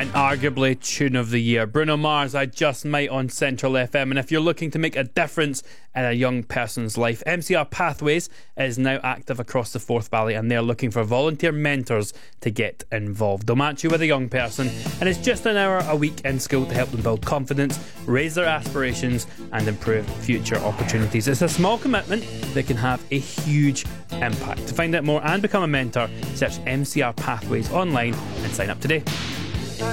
And arguably tune of the year, Bruno Mars, I Just Might on Central FM. And if you're looking to make a difference in a young person's life, MCR Pathways is now active across the Forth Valley, and they're looking for volunteer mentors to get involved. They'll match you with a young person, and it's just an hour a week in school to help them build confidence, raise their aspirations and improve future opportunities. It's a small commitment that can have a huge impact. To find out more and become a mentor, search MCR Pathways online and sign up today.